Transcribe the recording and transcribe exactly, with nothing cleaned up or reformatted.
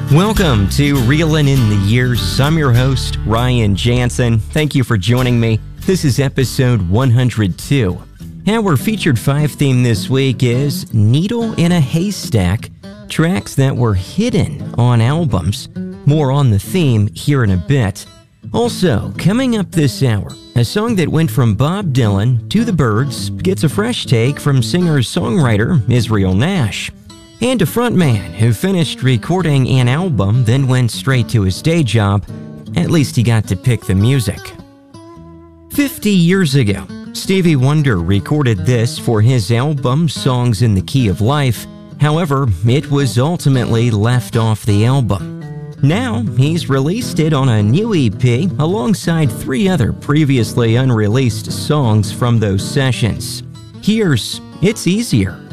Welcome to Reelin' in the Years. I'm your host, Ryan Jansen. Thank you for joining me. This is episode one hundred two. Our featured five theme this week is Needle in a Haystack, tracks that were hidden on albums. More on the theme here in a bit. Also, coming up this hour, a song that went from Bob Dylan to the Byrds gets a fresh take from singer-songwriter Israel Nash. And a frontman who finished recording an album, then went straight to his day job. At least he got to pick the music. Fifty years ago, Stevie Wonder recorded this for his album Songs in the Key of Life. However, it was ultimately left off the album. Now, he's released it on a new E P alongside three other previously unreleased songs from those sessions. Here's It's Easier.